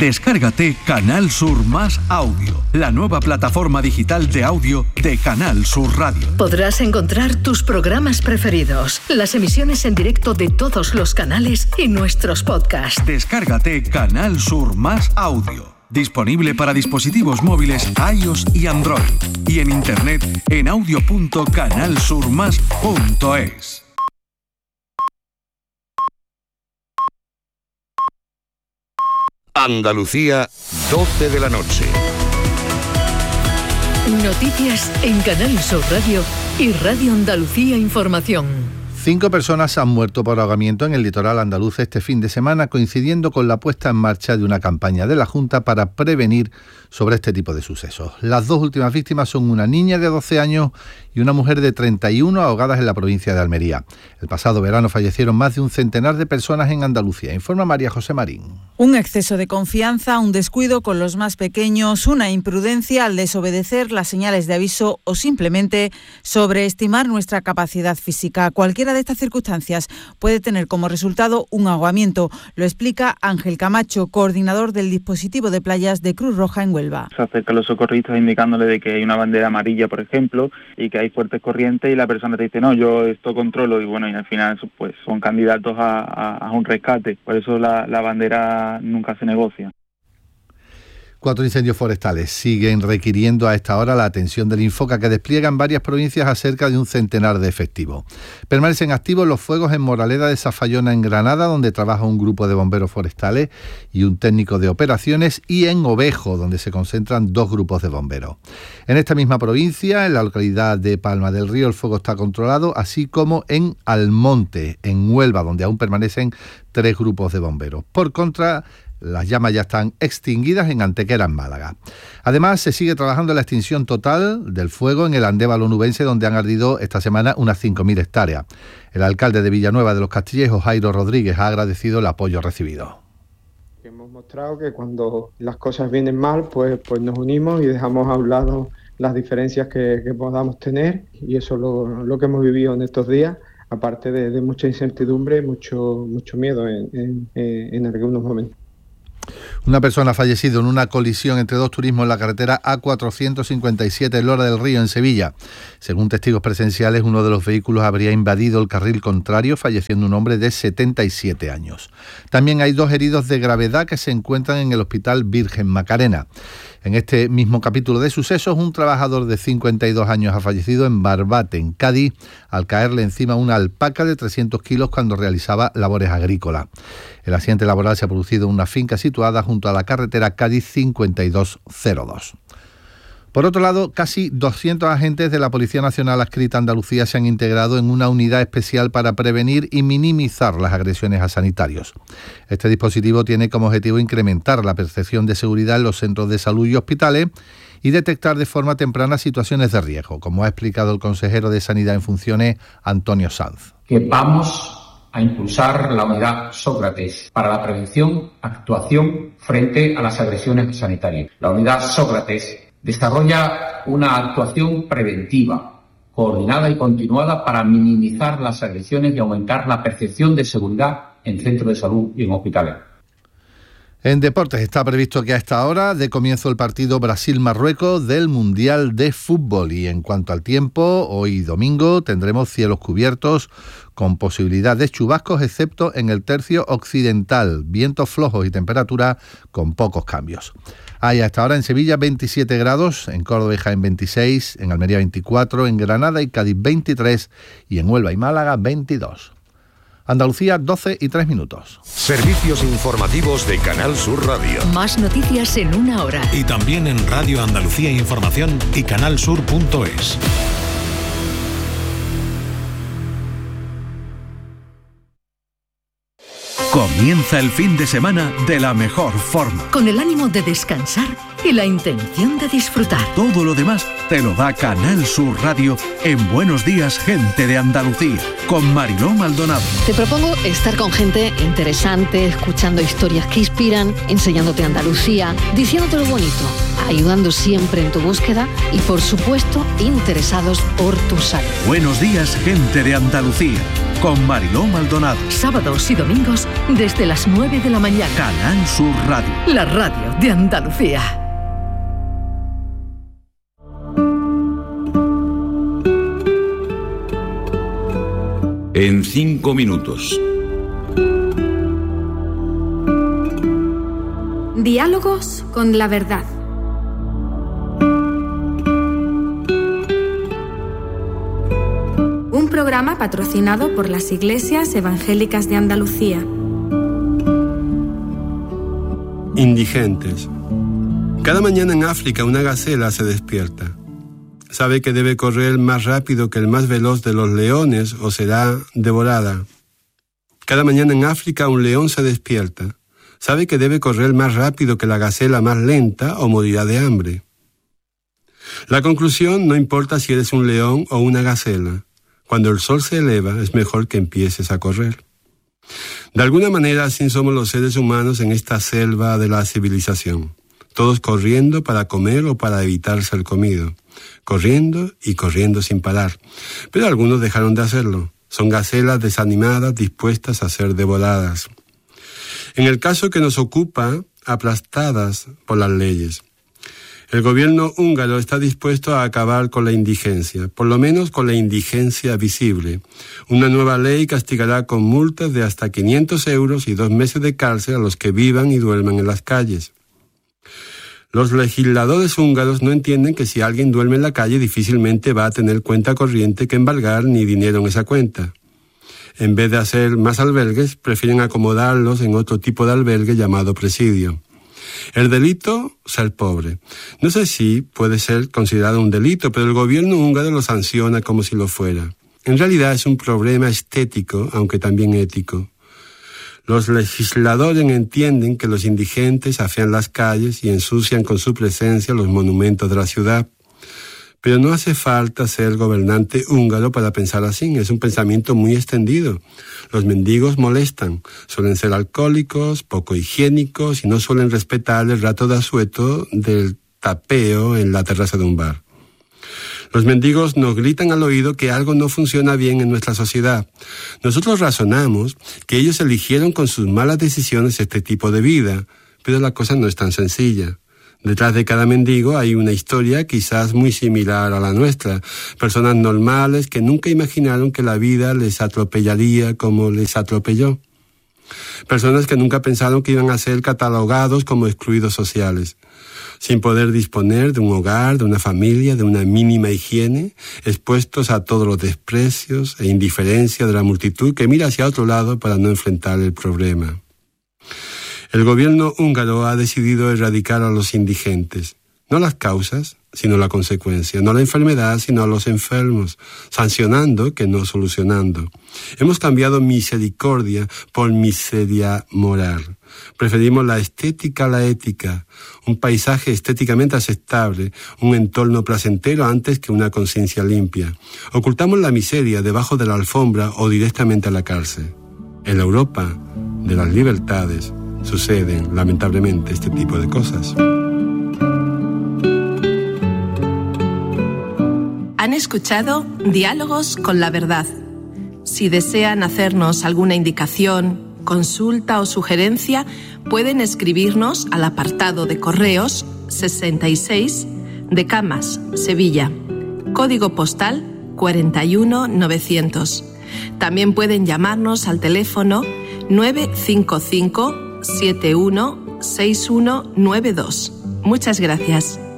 Descárgate Canal Sur Más Audio, la nueva plataforma digital de audio de Canal Sur Radio. Podrás encontrar tus programas preferidos, las emisiones en directo de todos los canales y nuestros podcasts. Descárgate Canal Sur Más Audio. Disponible para dispositivos móviles iOS y Android. Y en internet en audio.canalsurmas.es. Andalucía, 12 de la noche. Noticias en Canal Sur Radio y Radio Andalucía Información. 5 personas han muerto por ahogamiento en el litoral andaluz este fin de semana, coincidiendo con la puesta en marcha de una campaña de la Junta para prevenir sobre este tipo de sucesos. Las 2 últimas víctimas son una niña de 12 años y una mujer de 31 ahogadas en la provincia de Almería. El pasado verano fallecieron más de un centenar de personas en Andalucía, informa María José Marín. Un exceso de confianza, un descuido con los más pequeños, una imprudencia al desobedecer las señales de aviso o simplemente sobreestimar nuestra capacidad física. Cualquiera de estas circunstancias puede tener como resultado un ahogamiento. Lo explica Ángel Camacho, coordinador del dispositivo de playas de Cruz Roja en Huelva. Se acercan los socorristas indicándole de que hay una bandera amarilla, por ejemplo, y que hay fuertes corrientes, y la persona te dice, no, yo esto controlo, y bueno, y al final pues son candidatos a un rescate. Por eso la bandera nunca se negocia. 4 incendios forestales siguen requiriendo a esta hora la atención del Infoca, que despliega en varias provincias a cerca de un centenar de efectivos. Permanecen activos los fuegos en Moraleda de Zafallona, en Granada, donde trabaja un grupo de bomberos forestales y un técnico de operaciones, y en Ovejo, donde se concentran 2 grupos de bomberos. En esta misma provincia, en la localidad de Palma del Río, el fuego está controlado, así como en Almonte, en Huelva, donde aún permanecen 3 grupos de bomberos. Por contra, las llamas ya están extinguidas en Antequera, en Málaga. Además, se sigue trabajando en la extinción total del fuego en el Andévalo onubense, donde han ardido esta semana unas 5.000 hectáreas. El alcalde de Villanueva de los Castillejos, Jairo Rodríguez, ha agradecido el apoyo recibido. Hemos mostrado que cuando las cosas vienen mal, pues nos unimos y dejamos a un lado las diferencias que podamos tener, y eso es lo que hemos vivido en estos días, aparte de mucha incertidumbre, mucho miedo en algunos momentos. Una persona ha fallecido en una colisión entre 2 turismos en la carretera A457 en Lora del Río, en Sevilla. Según testigos presenciales, uno de los vehículos habría invadido el carril contrario, falleciendo un hombre de 77 años. También hay 2 heridos de gravedad que se encuentran en el Hospital Virgen Macarena. En este mismo capítulo de sucesos, un trabajador de 52 años ha fallecido en Barbate, en Cádiz, al caerle encima una alpaca de 300 kilos cuando realizaba labores agrícolas. El accidente laboral se ha producido en una finca situada junto a la carretera Cádiz 5202. Por otro lado, casi 200 agentes de la Policía Nacional adscrita a Andalucía se han integrado en una unidad especial para prevenir y minimizar las agresiones a sanitarios. Este dispositivo tiene como objetivo incrementar la percepción de seguridad en los centros de salud y hospitales y detectar de forma temprana situaciones de riesgo, como ha explicado el consejero de Sanidad en funciones, Antonio Sanz. Que vamos a impulsar la unidad Sócrates para la prevención, actuación frente a las agresiones sanitarias. La unidad Sócrates desarrolla una actuación preventiva, coordinada y continuada para minimizar las agresiones y aumentar la percepción de seguridad en centros de salud y en hospitales. En deportes está previsto que a esta hora dé comienzo el partido Brasil-Marruecos del Mundial de Fútbol. Y en cuanto al tiempo, hoy domingo tendremos cielos cubiertos con posibilidad de chubascos, excepto en el tercio occidental, vientos flojos y temperatura con pocos cambios. Hay hasta ahora en Sevilla 27 grados, en Córdoba y Jaén 26, en Almería 24, en Granada y Cádiz 23 y en Huelva y Málaga 22. Andalucía, 12:03. Servicios informativos de Canal Sur Radio. Más noticias en una hora. Y también en Radio Andalucía Información y canalsur.es. Comienza el fin de semana de la mejor forma. Con el ánimo de descansar y la intención de disfrutar. Todo lo demás te lo da Canal Sur Radio en Buenos Días, Gente de Andalucía, con Mariló Maldonado. Te propongo estar con gente interesante, escuchando historias que inspiran, enseñándote Andalucía, diciéndote lo bonito. ayudando siempre en tu búsqueda y, por supuesto, interesados por tu salud. Buenos días, gente de Andalucía, con Mariló Maldonado. Sábados y domingos desde las 9 de la mañana. Canal Sur Radio. La radio de Andalucía. En 5 minutos. Diálogos con la verdad. Un programa patrocinado por las Iglesias Evangélicas de Andalucía. Indigentes. Cada mañana en África una gacela se despierta. Sabe que debe correr más rápido que el más veloz de los leones o será devorada. Cada mañana en África un león se despierta. Sabe que debe correr más rápido que la gacela más lenta o morirá de hambre. La conclusión: no importa si eres un león o una gacela. Cuando el sol se eleva es mejor que empieces a correr. De alguna manera así somos los seres humanos en esta selva de la civilización. Todos corriendo para comer o para evitar ser comido. Corriendo y corriendo sin parar. Pero algunos dejaron de hacerlo. Son gacelas desanimadas dispuestas a ser devoradas. En el caso que nos ocupa, aplastadas por las leyes. El gobierno húngaro está dispuesto a acabar con la indigencia, por lo menos con la indigencia visible. Una nueva ley castigará con multas de hasta 500 euros y 2 meses de cárcel a los que vivan y duerman en las calles. Los legisladores húngaros no entienden que si alguien duerme en la calle difícilmente va a tener cuenta corriente que embargar ni dinero en esa cuenta. En vez de hacer más albergues, prefieren acomodarlos en otro tipo de albergue llamado presidio. El delito, ser pobre. No sé si puede ser considerado un delito, pero el gobierno húngaro lo sanciona como si lo fuera. En realidad es un problema estético, aunque también ético. Los legisladores entienden que los indigentes afean las calles y ensucian con su presencia los monumentos de la ciudad. Pero no hace falta ser gobernante húngaro para pensar así, es un pensamiento muy extendido. Los mendigos molestan, suelen ser alcohólicos, poco higiénicos y no suelen respetar el rato de asueto del tapeo en la terraza de un bar. Los mendigos nos gritan al oído que algo no funciona bien en nuestra sociedad. Nosotros razonamos que ellos eligieron con sus malas decisiones este tipo de vida, pero la cosa no es tan sencilla. Detrás de cada mendigo hay una historia quizás muy similar a la nuestra. Personas normales que nunca imaginaron que la vida les atropellaría como les atropelló. Personas que nunca pensaron que iban a ser catalogados como excluidos sociales. Sin poder disponer de un hogar, de una familia, de una mínima higiene, expuestos a todos los desprecios e indiferencia de la multitud que mira hacia otro lado para no enfrentar el problema. El gobierno húngaro ha decidido erradicar a los indigentes, no las causas, sino la consecuencia, no la enfermedad, sino a los enfermos, sancionando que no solucionando. Hemos cambiado misericordia por miseria moral. Preferimos la estética a la ética, un paisaje estéticamente aceptable, un entorno placentero antes que una conciencia limpia. Ocultamos la miseria debajo de la alfombra o directamente a la cárcel. En la Europa de las libertades suceden, lamentablemente, este tipo de cosas. Han escuchado Diálogos con la Verdad. Si desean hacernos alguna indicación, consulta o sugerencia, pueden escribirnos al apartado de correos 66 de Camas, Sevilla, código postal 41900. También pueden llamarnos al teléfono 955 716192. Muchas gracias.